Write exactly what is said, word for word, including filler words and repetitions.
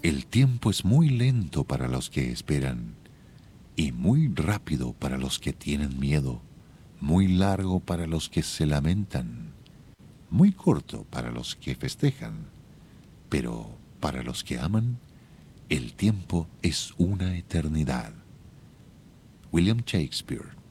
El tiempo es muy lento para los que esperan y muy rápido para los que tienen miedo, muy largo para los que se lamentan, muy corto para los que festejan, pero para los que aman, el tiempo es una eternidad. William Shakespeare.